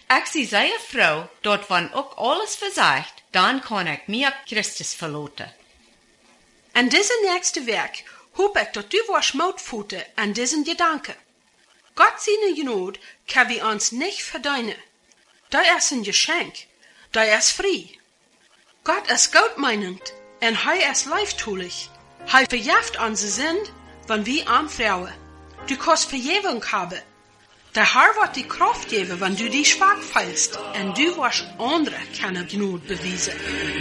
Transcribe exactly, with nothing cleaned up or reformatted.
Ich zie seine Frau, dort wann ook alles verzeiht, dann kann ich mir Christus verloten. En deze nächste werk hoop ik dat u was moutvoeten aan deze gedanken. Gott seine Gnade kann wir uns nicht verdienen. Da ist ein Geschenk, da ist frei. Gott ist goutmeinend en hij ist leiftulich. Hij verjaft onze Sünd, wenn wir arm Frauen. Du kannst Vergebung haben. Der Herr wird die Kraft geben, wenn du die schwach fällst, en du wirst andere keine Gnade beweisen.